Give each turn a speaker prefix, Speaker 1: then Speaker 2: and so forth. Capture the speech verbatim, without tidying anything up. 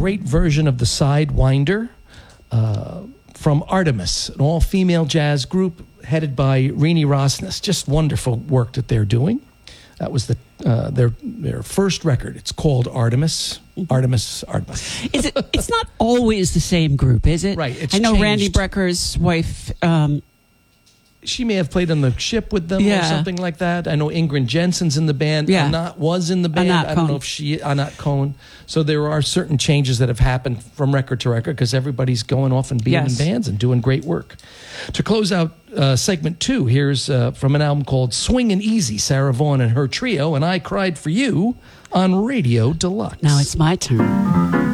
Speaker 1: great version of the Sidewinder uh, from Artemis, an all-female jazz group headed by Rini Rosnes. Just wonderful work that they're doing. That was the uh, their their first record. It's called Artemis. Artemis, Artemis.
Speaker 2: Is it? It's not always the same group, is it?
Speaker 1: Right. It's
Speaker 2: I know
Speaker 1: changed.
Speaker 2: Randy Brecker's wife. Um,
Speaker 1: She may have played on the ship with them
Speaker 2: Yeah.
Speaker 1: or something like that. I know Ingrid Jensen's in the band.
Speaker 2: Yeah.
Speaker 1: Anat was in the band.
Speaker 2: Anat
Speaker 1: I don't
Speaker 2: Cohen.
Speaker 1: know if she, Anat Cohen. So there are certain changes that have happened from record to record because everybody's going off and being
Speaker 2: Yes.
Speaker 1: in bands and doing great work. To close out uh, segment two, here's uh, from an album called Swingin' Easy, Sarah Vaughan and her trio, and I Cried for You on Radio Deluxe.
Speaker 2: now it's my turn.